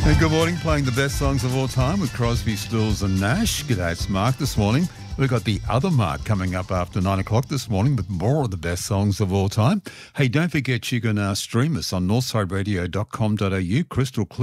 And good morning, playing the best songs of all time with Crosby, Stills and Nash. G'day, it's Mark this morning. We've got the other Mark coming up after 9 o'clock this morning with more of the best songs of all time. Hey, don't forget you can stream us on northsideradio.com.au, crystal clear.